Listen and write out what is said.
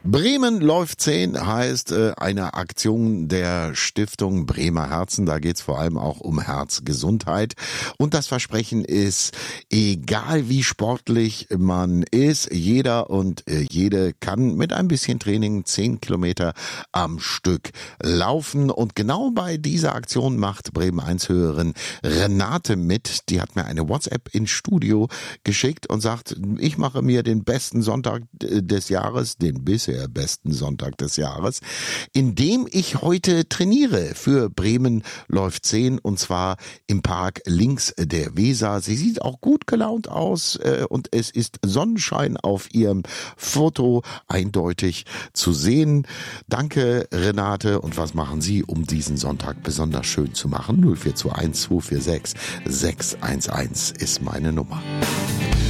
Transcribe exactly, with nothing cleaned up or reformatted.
Bremen läuft zehn heißt äh, eine Aktion der Stiftung Bremer Herzen. Da geht's vor allem auch um Herzgesundheit. Und das Versprechen ist, egal wie sportlich man ist, jeder und äh, jede kann mit ein bisschen Training zehn Kilometer am Stück laufen. Und genau bei dieser Aktion macht Bremen eins Hörerin Renate mit. Die hat mir eine WhatsApp ins Studio geschickt und sagt, ich mache mir den besten Sonntag des Jahres, den bisher besten Sonntag des Jahres, indem ich heute trainiere für Bremen läuft zehn und zwar im Park links der Weser. Sie sieht auch gut gelaunt aus äh, und es ist Sonnenschein auf ihrem Foto eindeutig zu sehen. Danke, Renate. Und was machen Sie, um diesen Sonntag besonders schön zu machen? null vier zwei eins zwei vier sechs sechs eins eins ist meine Nummer.